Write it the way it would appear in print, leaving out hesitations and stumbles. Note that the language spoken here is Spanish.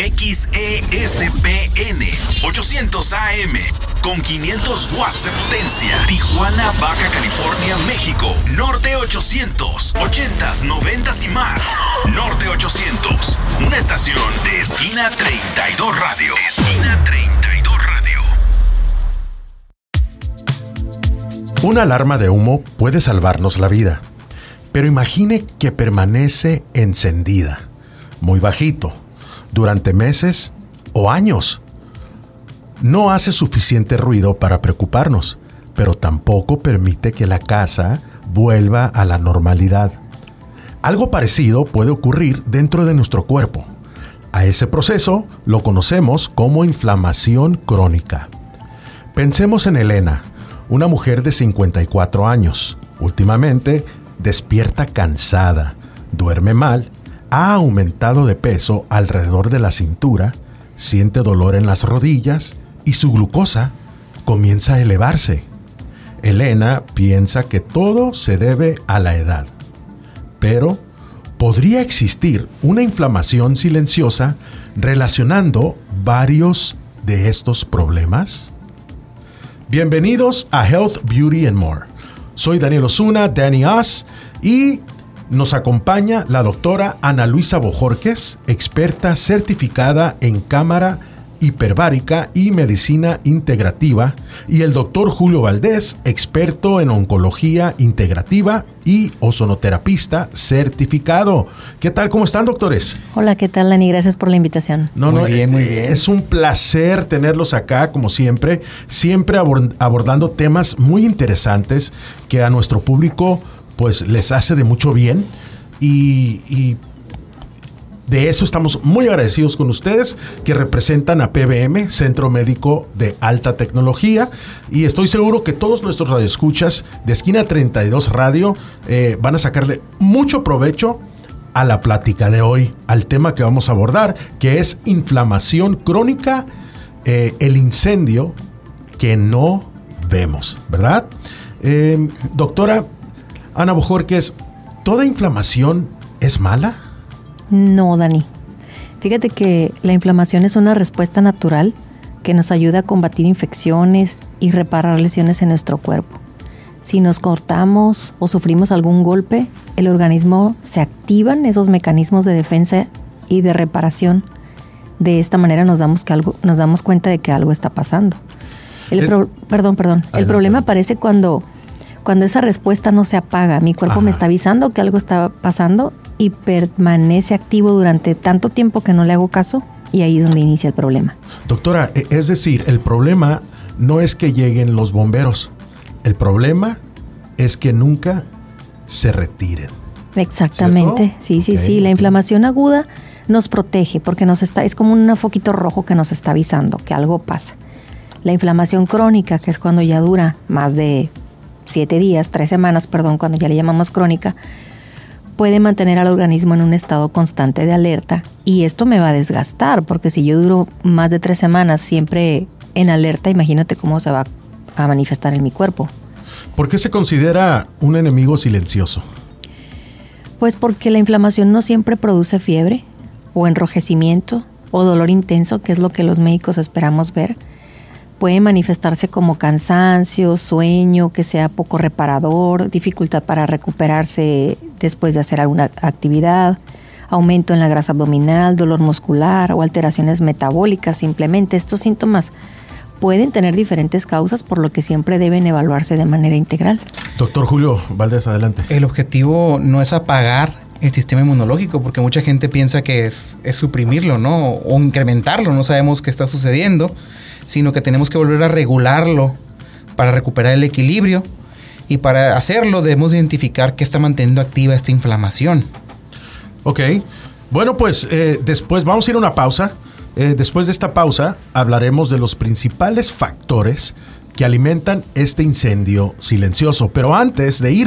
XESPN 800 AM con 500 watts de potencia. Tijuana, Baja California, México. Norte 800, 80s, 90s y más. Norte 800, una estación de Esquina 32 Radio. Esquina 32 Radio. Una alarma de humo puede salvarnos la vida, pero imagine que permanece encendida, muy bajito, durante meses o años. No hace suficiente ruido para preocuparnos, pero tampoco permite que la casa vuelva a la normalidad. Algo parecido puede ocurrir dentro de nuestro cuerpo. A ese proceso lo conocemos como inflamación crónica. Pensemos en Elena, una mujer de 54 años. Últimamente despierta cansada, duerme mal, ha aumentado de peso alrededor de la cintura, siente dolor en las rodillas y su glucosa comienza a elevarse. Elena piensa que todo se debe a la edad. Pero podría existir una inflamación silenciosa relacionando varios de estos problemas. Bienvenidos a Health, Beauty and More. Soy Daniel Osuna, Danny Oz, y nos acompaña la doctora Ana Luisa Bojorquez, experta certificada en cámara hiperbárica y medicina integrativa, y el doctor Julio Valdés, experto en oncología integrativa y ozonoterapista certificado. ¿Qué tal? ¿Cómo están, doctores? Hola, ¿qué tal, Dani? Gracias por la invitación. Muy bien. Es un placer tenerlos acá, como siempre abordando temas muy interesantes que a nuestro público pues les hace de mucho bien, y de eso estamos muy agradecidos con ustedes, que representan a PBM, Centro Médico de Alta Tecnología, y estoy seguro que todos nuestros radioescuchas de Esquina 32 Radio van a sacarle mucho provecho a la plática de hoy, al tema que vamos a abordar, que es inflamación crónica, el incendio que no vemos, ¿verdad? Doctora Ana Bojorquez, ¿toda inflamación es mala? No, Dani. Fíjate que la inflamación es una respuesta natural que nos ayuda a combatir infecciones y reparar lesiones en nuestro cuerpo. Si nos cortamos o sufrimos algún golpe, el organismo se activan esos mecanismos de defensa y de reparación. De esta manera nos damos cuenta de que algo está pasando. El problema aparece cuando esa respuesta no se apaga. Mi cuerpo me está avisando que algo está pasando y permanece activo durante tanto tiempo que no le hago caso, y ahí es donde inicia el problema. Doctora, es decir, el problema no es que lleguen los bomberos. El problema es que nunca se retiren. Exactamente. ¿Cierto? Sí. La inflamación aguda nos protege porque es como un foquito rojo que nos está avisando que algo pasa. La inflamación crónica, que es cuando ya dura más de 3 semanas, cuando ya le llamamos crónica, puede mantener al organismo en un estado constante de alerta, y esto me va a desgastar, porque si yo duro más de 3 semanas siempre en alerta, imagínate cómo se va a manifestar en mi cuerpo. ¿Por qué se considera un enemigo silencioso? Pues porque la inflamación no siempre produce fiebre o enrojecimiento o dolor intenso, que es lo que los médicos esperamos ver. Puede manifestarse como cansancio, sueño, que sea poco reparador, dificultad para recuperarse después de hacer alguna actividad, aumento en la grasa abdominal, dolor muscular o alteraciones metabólicas. Simplemente estos síntomas pueden tener diferentes causas, por lo que siempre deben evaluarse de manera integral. Doctor Julio Valdés, adelante. El objetivo no es apagar el sistema inmunológico, porque mucha gente piensa que es suprimirlo, ¿no? O incrementarlo, no sabemos qué está sucediendo, sino que tenemos que volver a regularlo para recuperar el equilibrio, y para hacerlo debemos identificar qué está manteniendo activa esta inflamación. Ok, bueno, pues después vamos a ir a una pausa. Después de esta pausa hablaremos de los principales factores que alimentan este incendio silencioso, pero antes de ir